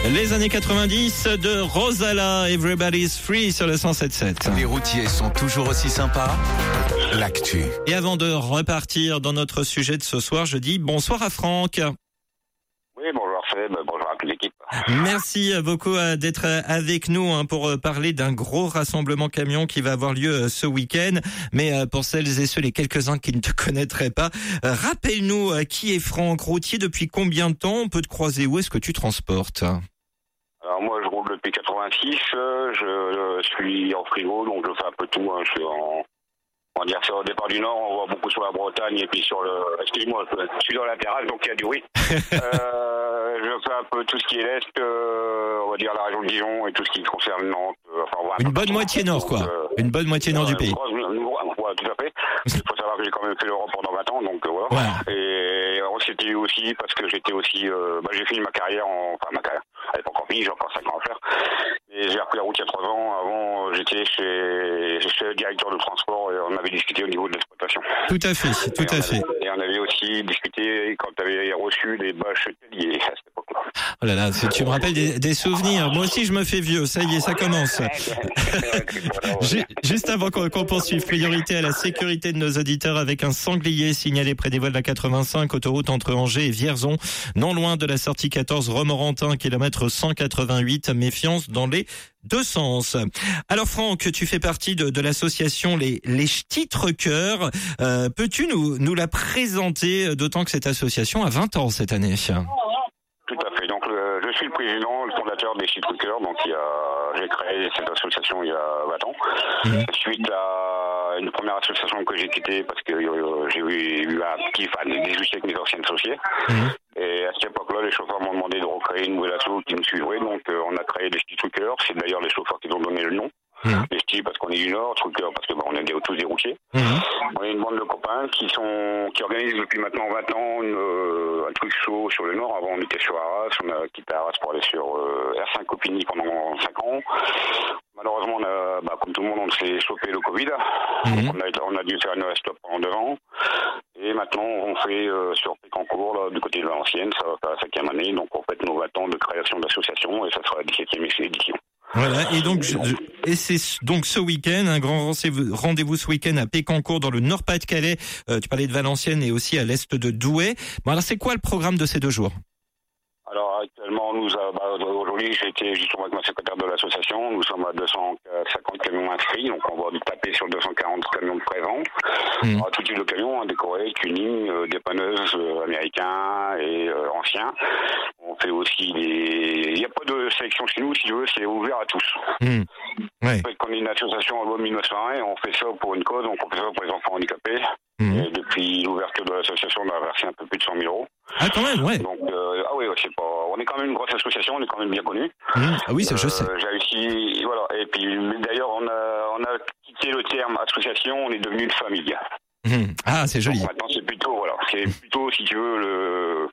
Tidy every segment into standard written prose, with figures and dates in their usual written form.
Les années 90 de Rosala, Everybody's Free sur le 107.7. Les routiers sont toujours aussi sympas. L'actu. Et avant de repartir dans notre sujet de ce soir, je dis bonsoir à Franck. Oui, bonjour Seb, bonjour à toute l'équipe. Merci beaucoup d'être avec nous pour parler d'un gros rassemblement camion qui va avoir lieu ce week-end. Mais pour celles et ceux, les quelques-uns qui ne te connaîtraient pas, rappelle-nous qui est Franck, routier depuis combien de temps? On peut te croiser où? Est-ce que tu transportes? Alors moi je roule depuis 86, je suis en frigo, donc je fais un peu tout. Je suis sur le départ du Nord, on voit beaucoup sur la Bretagne et puis sur le... Excusez-moi, je suis dans la terrasse, donc il y a du bruit. Je fais un peu tout ce qui est l'Est, on va dire la région de Dijon et tout ce qui concerne Nantes. Une bonne moitié nord, quoi. Une bonne moitié nord du pays. Voilà, tout à fait. Il faut savoir que j'ai quand même fait l'Europe pendant 20 ans, donc voilà. Ouais. Et c'était aussi parce que j'étais aussi... j'ai fini ma carrière, ma carrière, elle n'est pas encore finie, j'ai encore 5 ans à faire. Et j'ai repris la route il y a 3 ans. Avant, j'étais chez le directeur de transport et on avait discuté au niveau de l'exploitation. Tout à fait, tout à fait. Et on avait aussi discuté quand tu avais reçu des bâches telliers à cette époque-là. Oh là là, tu me rappelles des souvenirs. Moi aussi, je me fais vieux. Ça y est, ça commence. Juste avant qu'on poursuive, priorité à la sécurité de nos auditeurs avec un sanglier signalé près des voies de la 85, autoroute entre Angers et Vierzon, non loin de la sortie 14 Romorantin, kilomètre 188. Méfiance dans les deux sens. Alors Franck, tu fais partie de l'association les Ch'tis Truckers. Peux-tu nous la présenter, d'autant que cette association a 20 ans cette année? Tout à fait. Donc je suis le président, le fondateur des Ch'tis Truckers. Donc j'ai créé cette association il y a 20 ans. Suite à une première association que j'ai quittée parce que j'ai eu un petit fan des soucis avec mes anciens associés. Et à cette époque-là, les chauffeurs m'ont demandé de recréer une nouvelle asso qui nous suivrait. Donc on a créé les Ch'tis Truckers. C'est d'ailleurs les chauffeurs qui ont donné le nom. Les Ch'tis parce qu'on est du Nord, Truckers parce que on est tous des routiers. On est une bande de copains qui organisent depuis maintenant 20 ans un truc chaud sur le Nord. Avant on était sur Arras, on a quitté Arras pour aller sur R5 Copigny pendant 5 ans. Malheureusement, comme tout le monde, on s'est chopé le Covid. On a dû faire une stop pendant 2 ans. Et maintenant, on fait sur Pécancourt, là, du côté de Valenciennes, ça va faire la 5e année. Donc, on fête nos 20 ans de création d'association et ça sera la 17e édition. Voilà, et donc c'est donc ce week-end, un grand rendez-vous ce week-end à Pécancourt dans le Nord-Pas-de-Calais. Tu parlais de Valenciennes et aussi à l'est de Douai. Bon, alors c'est quoi le programme de ces 2 jours? Alors actuellement, aujourd'hui, j'ai été justement avec ma secrétaire de l'association. Nous sommes à 250 camions inscrits, donc on va taper sur 240 camions de présents. Alors, tout type de camions, décorés, tuning, dépanneuses américains et anciens. On fait aussi il n'y a pas de sélection chez nous, si tu veux, c'est ouvert à tous. Ouais. En fait, qu'on est une association en loi 1901, on fait ça pour une cause, donc on fait ça pour les enfants handicapés. Et depuis l'ouverture de l'association, on a versé un peu plus de 100 000 euros. Ah, quand même, ouais. Donc, on est quand même une grosse association, on est quand même bien connus. Ah oui, ça je sais. J'ai réussi, voilà. Et puis, d'ailleurs, on a quitté le terme association, on est devenu une famille. Ah, c'est joli. Donc, maintenant, c'est plutôt, si tu veux,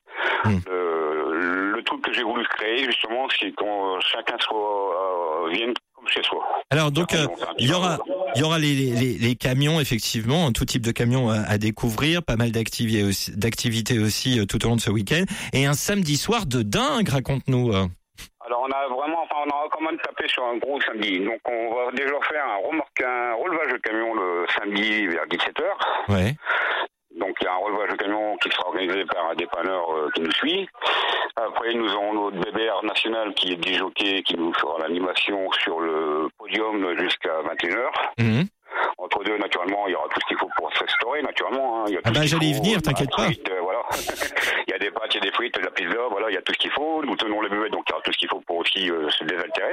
le truc que j'ai voulu créer, justement, c'est qu'on chacun vienne comme chez soi. Alors donc il y aura les camions, effectivement, tout type de camions à découvrir, pas mal d'activités aussi tout au long de ce week-end, et un samedi soir de dingue, raconte-nous. Alors on a quand même tapé sur un gros samedi. Donc on va déjà faire un relevage de camion le samedi vers 17h. Ouais. Donc il y a un relevage de camion qui sera organisé par un dépanneur qui nous suit. Après nous avons notre BBR national qui est disjockey, qui nous fera l'animation sur le podium jusqu'à 21h. Entre deux, naturellement, il y aura tout ce qu'il faut pour se restaurer, naturellement. Il y a j'allais y venir, t'inquiète pas. Voilà. Il y a des pâtes, il y a des frites, de la pizza, voilà, il y a tout ce qu'il faut. Nous tenons les buvettes, donc il y aura tout ce qu'il faut pour aussi se désaltérer.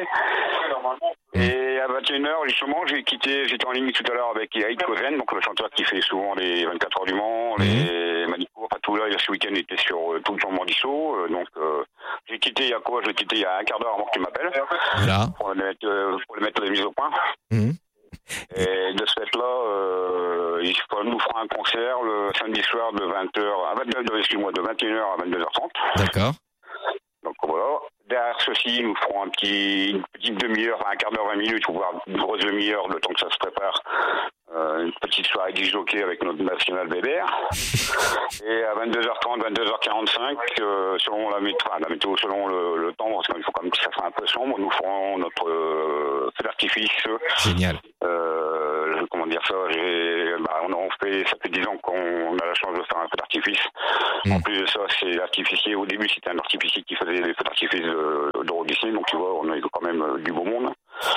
Et à 21h, justement, j'étais en ligne tout à l'heure avec Yaïd Kozen, donc le chanteur qui fait souvent les 24 heures du Mans, les Manicourt, enfin tout là, ce week-end il était sur tout le Jean Mandissot, donc j'ai quitté il y a un quart d'heure avant qu'il m'appelle, voilà. pour le mettre les mises au point. Et de ce fait-là, il nous fera un concert le samedi soir de 21h à 22h30. D'accord. Donc voilà. Derrière ceci, nous ferons une petite demi-heure, un quart d'heure, 20 minutes, voire une grosse demi-heure, le temps que ça se prépare, une petite soirée disc jockey avec notre national Bébert. Et à 22h30, 22h45, selon la météo, selon le temps, parce qu'il faut quand même que ça soit un peu sombre, nous ferons notre feu d'artifice. Génial. Comment dire ça, ça fait 10 ans qu'on a la chance de faire un feu d'artifice. En plus de ça, c'est l'artificier. Au début, c'était un artificier qui faisait des feux d'artifice d'Euro Disney, donc tu vois, on a quand même du beau monde.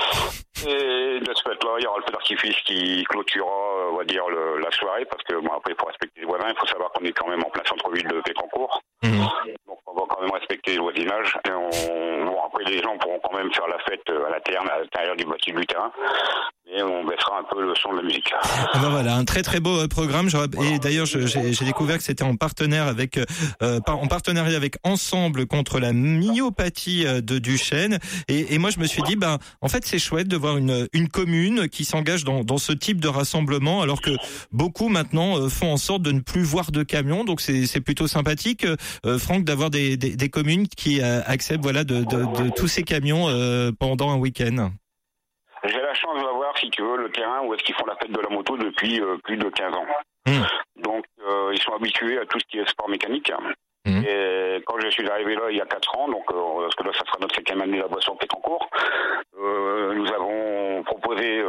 Et de ce fait-là, il y aura le feu d'artifice qui clôturera, on va dire, la soirée, parce que après, il faut respecter les voisins. Il faut savoir qu'on est quand même en plein centre-ville de Pécancourt. Donc, on va quand même respecter le voisinage. Et après, les gens pourront quand même faire la fête à l'intérieur du bâtiment du terrain. Et on baissera un peu le son de la musique. Voilà, un très très beau programme. Et d'ailleurs, j'ai découvert que c'était en partenariat avec Ensemble contre la myopathie de Duchenne. Et moi, je me suis dit, en fait, c'est chouette de voir une commune qui s'engage dans ce type de rassemblement, alors que beaucoup maintenant font en sorte de ne plus voir de camions. Donc c'est plutôt sympathique, Franck, d'avoir des communes qui acceptent de tous ces camions pendant un week-end. J'ai la chance d'avoir, si tu veux, le terrain où est-ce qu'ils font la fête de la moto depuis plus de 15 ans. Donc, ils sont habitués à tout ce qui est sport mécanique. Et quand je suis arrivé là, il y a 4 ans, donc, parce que là, ça sera notre 5e année là-bas Pécancourt, nous avons proposé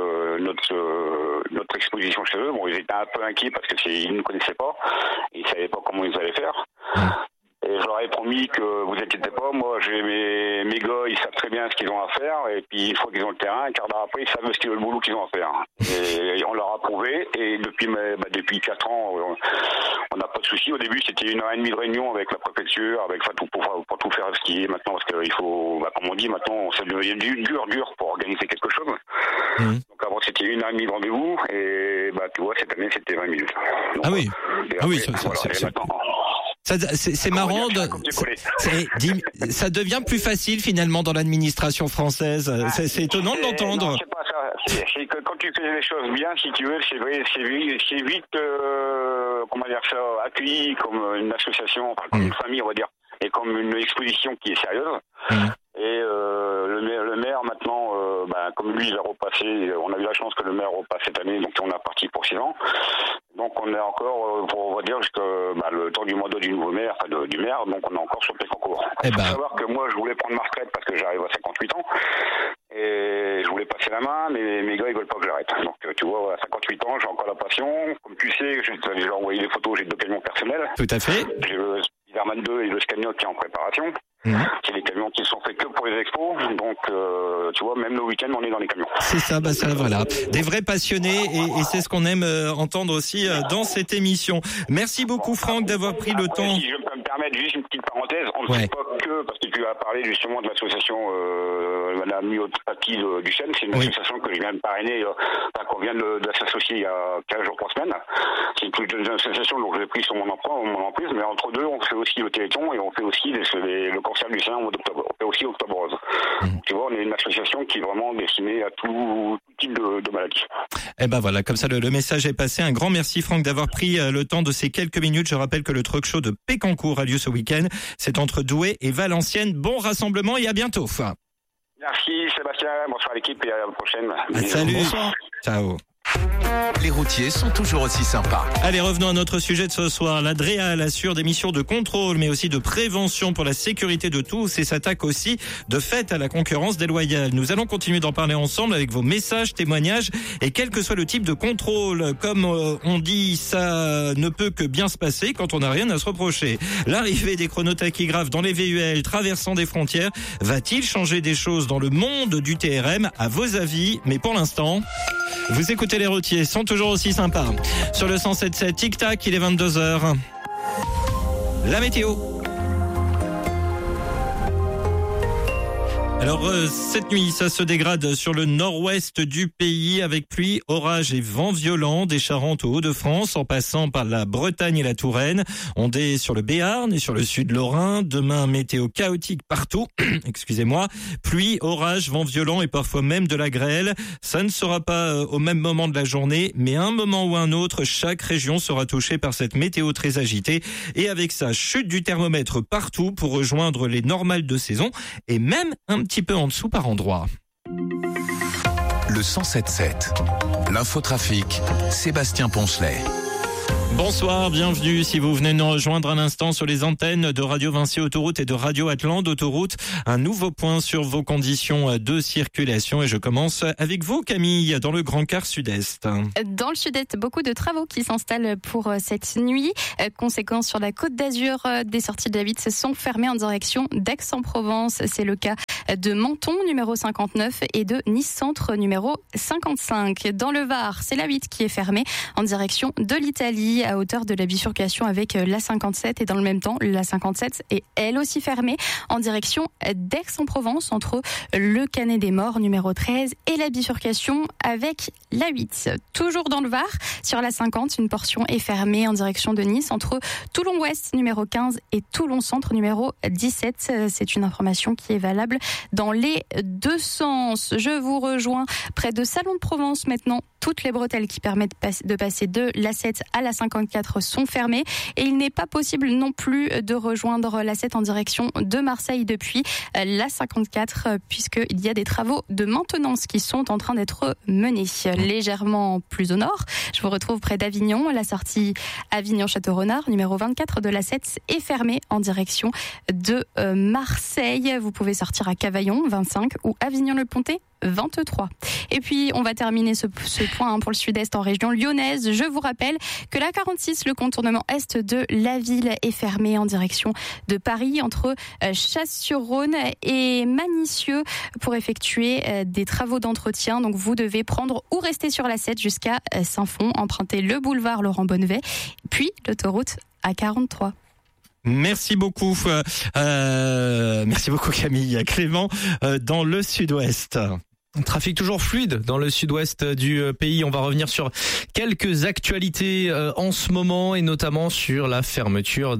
notre exposition chez eux. Bon, ils étaient un peu inquiets parce qu'ils ne connaissaient pas. Ils ne savaient pas comment ils allaient faire. Et je leur ai promis que vous inquiétez pas, moi j'ai mes gars, ils savent très bien ce qu'ils ont à faire, et puis une fois qu'ils ont le terrain, un quart d'heure après, ils savent le boulot qu'ils ont à faire. Et on leur a prouvé, et depuis 4 ans, on n'a pas de soucis. Au début, c'était 1h30 de réunion avec la préfecture, pour tout faire skier maintenant, parce qu'il faut, comme on dit, maintenant, ça devient dur pour organiser quelque chose. Donc avant, c'était 1h30 de rendez-vous, et tu vois, cette année, c'était 20 minutes. Donc, c'est marrant. Ça devient plus facile finalement dans l'administration française. C'est étonnant de l'entendre. Non, c'est pas ça. C'est que quand tu fais les choses bien, si tu veux, c'est vite, accueilli comme une association, comme une famille, on va dire, et comme une exposition qui est sérieuse. Et le maire maintenant, comme lui il a repassé, on a eu la chance que le maire repasse cette année, donc on est parti pour 6 ans. Donc on est encore, on va dire, jusqu'à le temps du mandat du nouveau maire, du maire, donc on est encore sur Pécancourt. Il faut savoir que moi je voulais prendre ma retraite parce que j'arrive à 58 ans, et je voulais passer la main, mais mes gars ils veulent pas que j'arrête. Donc tu vois, à 58 ans, j'ai encore la passion. Comme tu sais, j'ai déjà envoyé des photos, j'ai 2 camions personnels. Tout à fait. J'ai le Spiderman 2 et le Scania qui est en préparation. C'est des camions qui sont faits que pour les expos, donc tu vois, même le week-end on est dans les camions. C'est ça, voilà, des vrais passionnés, et c'est ce qu'on aime entendre aussi dans cette émission. Merci beaucoup Franck d'avoir pris le temps. Si je peux me permettre juste une petite parenthèse, on ne sait pas que, parce que tu as parlé justement de l'association la myopathie de Duchenne, c'est une association que je viens de parrainer, qu'on vient de s'associer il y a 15 jours, 3 semaines. C'est une association, donc je l'ai pris sur mon emprise, mais entre deux, on fait aussi le Téléthon et on fait aussi le cancer du sein au mois d'octobre. On fait aussi Octobre Rose. Tu vois, on est une association qui est vraiment destinée à tout type de maladies. Voilà, comme ça le message est passé. Un grand merci Franck d'avoir pris le temps de ces quelques minutes. Je rappelle que le Truck Show de Pécancourt a lieu ce week-end. C'est entre Douai et Valenciennes. Bon rassemblement et à bientôt. Merci Sébastien, bonsoir l'équipe et à la prochaine. Salut, bonsoir. Ciao. Les routiers sont toujours aussi sympas. Allez, revenons à notre sujet de ce soir. La DREAL assure des missions de contrôle, mais aussi de prévention pour la sécurité de tous, et s'attaque aussi de fait à la concurrence déloyale. Nous allons continuer d'en parler ensemble avec vos messages, témoignages, et quel que soit le type de contrôle. Comme on dit, ça ne peut que bien se passer quand on n'a rien à se reprocher. L'arrivée des chronotachygraphes dans les VUL traversant des frontières va-t-il changer des choses dans le monde du TRM? À vos avis, mais pour l'instant, vous écoutez les routiers, sont toujours aussi sympas. Sur le 107.7, tic-tac, il est 22h. La météo. Alors cette nuit, ça se dégrade sur le nord-ouest du pays avec pluie, orage et vent violent des Charentes aux Hauts-de-France en passant par la Bretagne et la Touraine. On est sur le Béarn et sur le sud Lorrain. Demain, météo chaotique partout. Excusez-moi. Pluie, orage, vent violent et parfois même de la grêle. Ça ne sera pas au même moment de la journée, mais à un moment ou un autre, chaque région sera touchée par cette météo très agitée. Et avec ça, chute du thermomètre partout pour rejoindre les normales de saison et même un petit peu en dessous par endroit. Le 107.7, L'infotrafic, Sébastien Poncelet. Bonsoir, bienvenue. Si vous venez nous rejoindre un instant sur les antennes de Radio Vinci Autoroute et de Radio Atlante Autoroute, un nouveau point sur vos conditions de circulation. Et je commence avec vous, Camille, dans le Grand Quart Sud-Est. Dans le Sud-Est, beaucoup de travaux qui s'installent pour cette nuit. Conséquence sur la Côte d'Azur, des sorties de la 8 sont fermées en direction d'Aix-en-Provence. C'est le cas de Menton, numéro 59, et de Nice Centre, numéro 55. Dans le Var, c'est la 8 qui est fermée en direction de l'Italie, à hauteur de la bifurcation avec la 57, et dans le même temps, la 57 est elle aussi fermée en direction d'Aix-en-Provence, entre le Canet des Morts, numéro 13, et la bifurcation avec la 8. Toujours dans le Var, sur la 50, une portion est fermée en direction de Nice, entre Toulon-Ouest, numéro 15, et Toulon-Centre, numéro 17. C'est une information qui est valable dans les deux sens. Je vous rejoins près de Salon de Provence maintenant. Toutes les bretelles qui permettent de passer de l'A7 à la 54 sont fermées, et il n'est pas possible non plus de rejoindre l'A7 en direction de Marseille depuis la 54, puisqu'il y a des travaux de maintenance qui sont en train d'être menés. Légèrement plus au nord, je vous retrouve près d'Avignon. La sortie Avignon-Château-Renard, numéro 24 de l'A7, est fermée en direction de Marseille. Vous pouvez sortir à Cavaillon, 25, ou Avignon-le-Pontet, 23. Et puis, on va terminer ce point pour le Sud-Est en région lyonnaise. Je vous rappelle que la 46, le contournement est de la ville, est fermé en direction de Paris, entre Chasse-sur-Rhône et Manicieux, pour effectuer des travaux d'entretien. Donc, vous devez prendre ou rester sur la 7 jusqu'à Saint-Fond, emprunter le boulevard Laurent Bonnevet, puis l'autoroute A43. Merci beaucoup. Merci beaucoup, Camille. Clément, dans le Sud-Ouest. Trafic toujours fluide dans le sud-ouest du pays. On va revenir sur quelques actualités en ce moment, et notamment sur la fermeture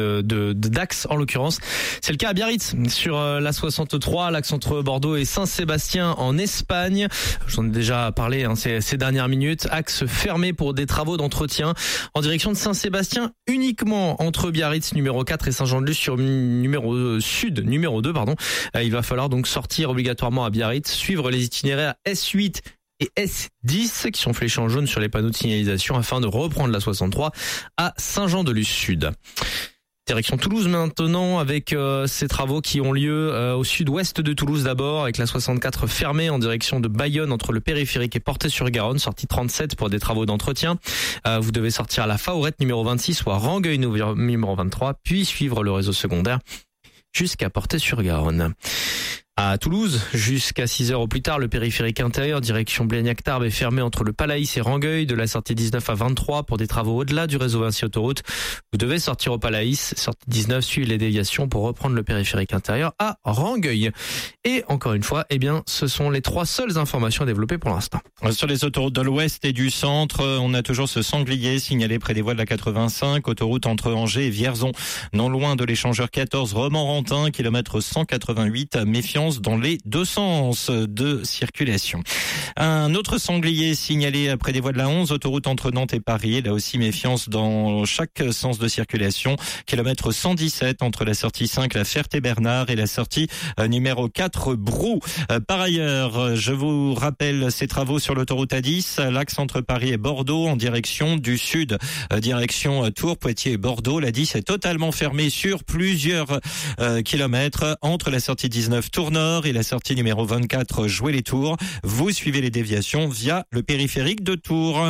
d'Axe en l'occurrence. C'est le cas à Biarritz sur la 63, l'axe entre Bordeaux et Saint-Sébastien en Espagne. J'en ai déjà parlé ces dernières minutes. Axe fermé pour des travaux d'entretien en direction de Saint-Sébastien, uniquement entre Biarritz numéro 4 et Saint-Jean-de-Luz sur numéro 2. Il va falloir donc sortir obligatoirement à Biarritz, suivre les itinéraires S8 et S10 qui sont fléchés en jaune sur les panneaux de signalisation afin de reprendre la 63 à Saint-Jean-de-Luz Sud. Direction Toulouse maintenant, avec ces travaux qui ont lieu au sud-ouest de Toulouse d'abord, avec la 64 fermée en direction de Bayonne entre le périphérique et Portet-sur-Garonne, sortie 37 pour des travaux d'entretien. Vous devez sortir à la Faourette numéro 26 ou à Rangueil numéro 23, puis suivre le réseau secondaire jusqu'à Portet-sur-Garonne. À Toulouse, jusqu'à 6h au plus tard, le périphérique intérieur, direction Blagnac-Tarbes, est fermé entre le Palaïs et Rangueil, de la sortie 19 à 23 pour des travaux au-delà du réseau Vinci Autoroute. Vous devez sortir au Palaïs, sortie 19, suivre les déviations pour reprendre le périphérique intérieur à Rangueil. Et encore une fois, ce sont les 3 seules informations à développer pour l'instant. Sur les autoroutes de l'Ouest et du Centre, on a toujours ce sanglier signalé près des voies de la 85, autoroute entre Angers et Vierzon, non loin de l'échangeur 14 Romorantin, kilomètre 188, méfiance dans les deux sens de circulation. Un autre sanglier signalé près des voies de la 11, autoroute entre Nantes et Paris, là aussi méfiance dans chaque sens de circulation, kilomètre 117 entre la sortie 5, la Ferté-Bernard, et la sortie numéro 4, Brou. Par ailleurs, je vous rappelle ces travaux sur l'autoroute A10, l'axe entre Paris et Bordeaux en direction du sud, direction Tours, Poitiers et Bordeaux. La 10 est totalement fermée sur plusieurs kilomètres entre la sortie 19 Tours-Nord et la sortie numéro 24 Jouer-les-Tours. Vous suivez les déviations via le périphérique de Tours.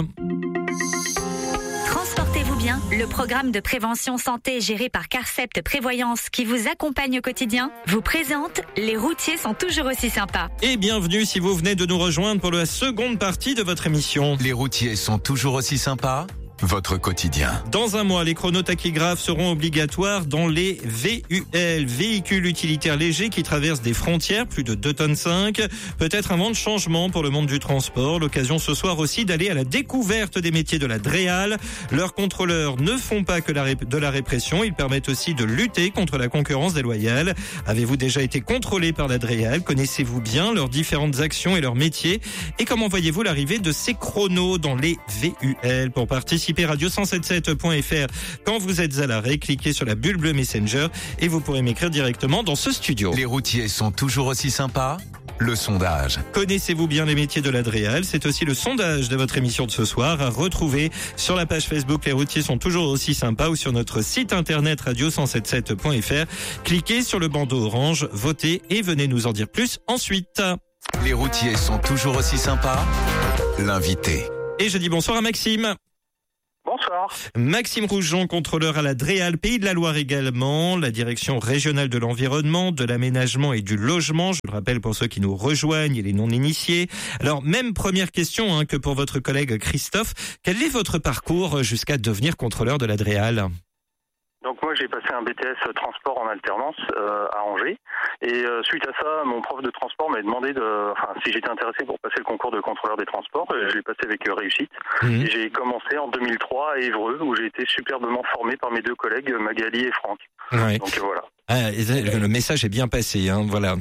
Transportez-vous bien, le programme de prévention santé géré par Carcept Prévoyance qui vous accompagne au quotidien vous présente Les routiers sont toujours aussi sympas. Et bienvenue si vous venez de nous rejoindre pour la seconde partie de votre émission. Les routiers sont toujours aussi sympas. Votre quotidien. Dans un mois, les chronotachygraphes seront obligatoires dans les VUL, véhicules utilitaires légers qui traversent des frontières, plus de 2,5 tonnes. Peut-être un vent de changement pour le monde du transport. L'occasion ce soir aussi d'aller à la découverte des métiers de la DREAL. Leurs contrôleurs ne font pas que de la répression, ils permettent aussi de lutter contre la concurrence déloyale. Avez-vous déjà été contrôlé par la DREAL? Connaissez-vous bien leurs différentes actions et leurs métiers? Et comment voyez-vous l'arrivée de ces chronos dans les VUL? Pour participer, radio177.fr quand vous êtes à l'arrêt, cliquez sur la bulle bleue Messenger et vous pourrez m'écrire directement dans ce studio. Les routiers sont toujours aussi sympas. le sondage. Connaissez-vous bien les métiers de la DREAL? C'est aussi le sondage de votre émission de ce soir à retrouver sur la page Facebook Les routiers sont toujours aussi sympas ou sur notre site internet radio177.fr. Cliquez sur le bandeau orange, votez et venez nous en dire plus ensuite. Les routiers sont toujours aussi sympas. L'invité. Et je dis bonsoir à Maxime. Bonsoir. Maxime Rougeon, contrôleur à la DREAL, Pays de la Loire également, la direction régionale de l'environnement, de l'aménagement et du logement. Je le rappelle pour ceux qui nous rejoignent et les non-initiés. Alors, même première question que pour votre collègue Christophe. Quel est votre parcours jusqu'à devenir contrôleur de la DREAL ? Donc moi j'ai passé un BTS transport en alternance à Angers et suite à ça mon prof de transport m'a demandé si j'étais intéressé pour passer le concours de contrôleur des transports. Je l'ai passé avec réussite et j'ai commencé en 2003 à Évreux où j'ai été superbement formé par mes deux collègues Magali et Franck. Ouais. Donc voilà. Ah, le message est bien passé, voilà.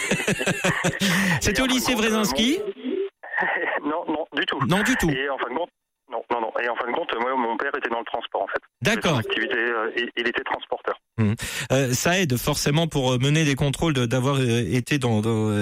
C'était au lycée Wresinski ? Non, du tout. Non, du tout. Et en fin de compte, non. Et en fin de compte, moi, mon père était dans le transport, en fait. D'accord. Il était transporteur. Ça aide forcément pour mener des contrôles d'avoir été dans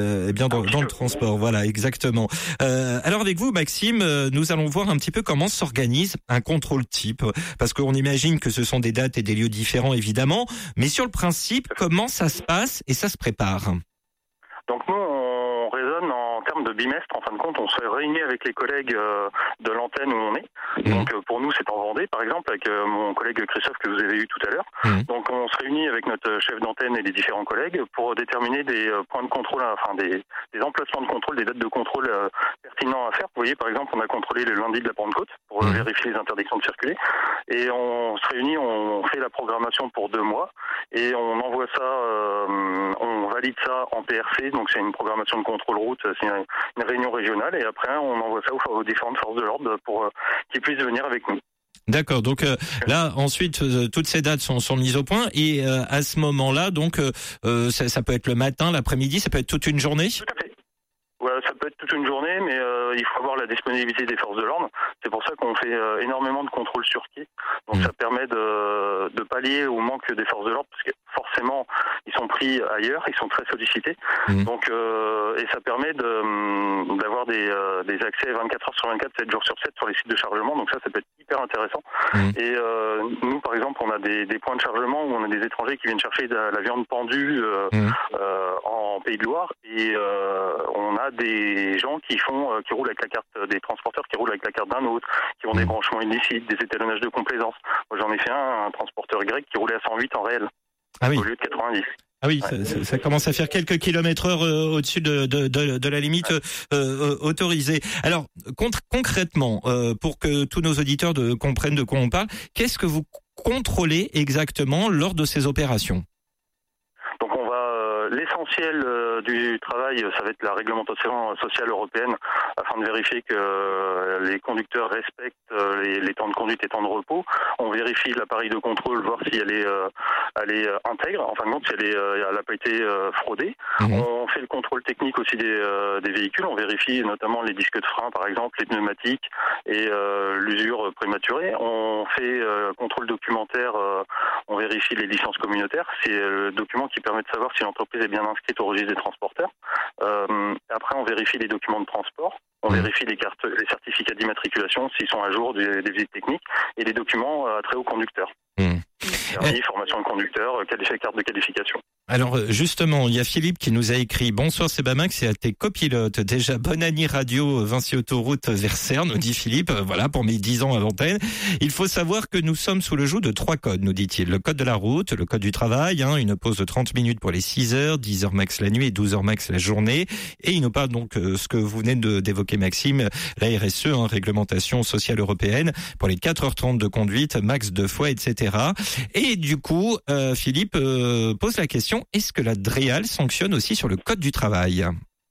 le transport. Voilà, exactement. Alors avec vous, Maxime, nous allons voir un petit peu comment s'organise un contrôle type, parce qu'on imagine que ce sont des dates et des lieux différents, évidemment, mais sur le principe, comment ça se passe et ça se prépare? Donc nous, on raisonne en termes de bimestre. En fin de compte, on se réunit avec les collègues de l'antenne où on est. Donc pour nous, c'est en Vendée, par exemple, avec mon collègue Christophe que vous avez eu tout à l'heure. Donc on se réunit avec notre chef d'antenne et les différents collègues pour déterminer des points de contrôle, des emplacements de contrôle, des dates de contrôle pertinents à faire. Vous voyez, par exemple, on a contrôlé le lundi de la Pentecôte pour vérifier les interdictions de circuler. Et on se réunit, on fait la programmation pour 2 mois et on envoie ça, on valide ça en PRC. Donc c'est une programmation de contrôle route, c'est une réunion régionale et après on envoie ça aux différentes forces de l'ordre pour qu'ils puissent venir avec nous. D'accord, donc là ensuite toutes ces dates sont mises au point et à ce moment-là donc ça peut être le matin, l'après-midi, ça peut être toute une journée. Tout à fait. Ouais, ça peut être toute une journée, mais il faut avoir la disponibilité des forces de l'ordre. C'est pour ça qu'on fait énormément de contrôles sur quai. Donc ça permet de pallier au manque des forces de l'ordre, parce que forcément, ils sont pris ailleurs, ils sont très sollicités. Donc, et ça permet d'avoir des accès 24 heures sur 24, 7 jours sur 7 sur les sites de chargement. Donc ça peut être hyper intéressant. Et nous, par exemple, on a des points de chargement où on a des étrangers qui viennent chercher de la viande pendue en Pays de Loire et on a des gens qui roulent avec la carte, des transporteurs qui roulent avec la carte d'un autre, qui ont des branchements illicites, des étalonnages de complaisance. Moi, j'en ai fait un transporteur grec qui roulait à 108 en réel, au lieu de 90. Ah oui, ça commence à faire quelques kilomètres heure au-dessus de la limite autorisée. Alors, concrètement, pour que tous nos auditeurs comprennent de quoi on parle, qu'est-ce que vous contrôlez exactement lors de ces opérations ? Donc on va l'essentiel du travail, ça va être la réglementation sociale européenne afin de vérifier que les conducteurs respectent les temps de conduite et temps de repos. On vérifie l'appareil de contrôle, voir si elle est intègre, en fin de compte si elle n'a pas été fraudée. On fait le contrôle technique aussi des véhicules, on vérifie notamment les disques de frein par exemple, les pneumatiques et l'usure prématurée. On fait contrôle documentaire, on vérifie les licences communautaires, c'est le document qui permet de savoir si l'entreprise est bien inscrite au registre des transporteurs. Après, on vérifie les documents de transport, on vérifie les certificats d'immatriculation s'ils sont à jour des visites techniques et les documents à trait au conducteur. Permis, formation de conducteur, carte de qualification. Alors justement, il y a Philippe qui nous a écrit « Bonsoir Sebamax et à tes copilotes. Déjà, bonne année radio Vinci Autoroute vers Cerne, nous dit Philippe. Voilà, pour mes 10 ans à l'antenne. Il faut savoir que nous sommes sous le joug de 3 codes, nous dit-il. Le code de la route, le code du travail, une pause de 30 minutes pour les 6 heures, 10 heures max la nuit et 12 heures max la journée. Et il nous parle donc ce que vous venez d'évoquer Maxime, la RSE, réglementation sociale européenne, pour les 4h30 de conduite, max 2 fois, etc. Et du coup, Philippe pose la question, est-ce que la DREAL sanctionne aussi sur le code du travail ?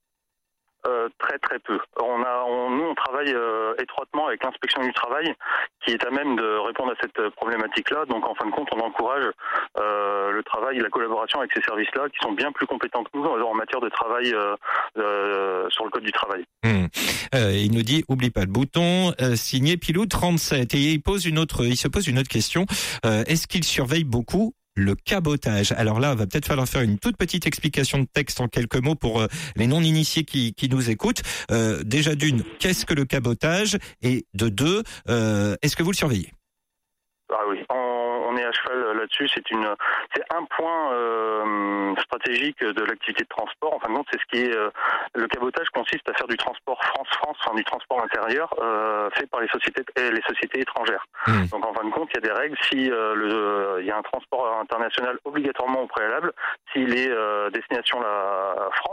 Très peu. Nous, on travaille étroitement avec l'inspection du travail qui est à même de répondre à cette problématique-là. Donc, en fin de compte, on encourage le travail et la collaboration avec ces services-là qui sont bien plus compétents que nous en matière de travail sur le code du travail. Il nous dit, oublie pas le bouton, signé Pilou 37. Et il se pose une autre question. Est-ce qu'il surveille beaucoup le cabotage? Alors là, il va peut-être falloir faire une toute petite explication de texte en quelques mots pour les non-initiés qui nous écoutent. Déjà d'une, qu'est-ce que le cabotage? Et de deux, est-ce que vous le surveillez? Ah oui, on est à cheval là-dessus. C'est un point stratégique de l'activité de transport. En fin de compte, c'est ce qui est le cabotage consiste à faire du transport France-France, enfin du transport intérieur fait par les sociétés étrangères. Donc en fin de compte, il y a des règles. Si il y a un transport international obligatoirement au préalable, s'il est destination la France.